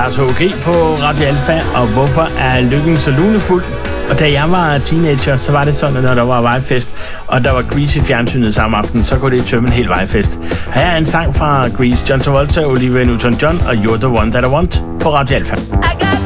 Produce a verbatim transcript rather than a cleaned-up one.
Lars H G på Radio Alfa, og hvorfor er lykken så lunefuld? Og da jeg var teenager, så var det sådan, at når der var vejfest, og der var Grease i fjernsynet samme aften, så kunne det tømme en hel vejfest. Her er en sang fra Grease, John Travolta, Olivia Newton-John og You're the One That I Want på Radio Alfa.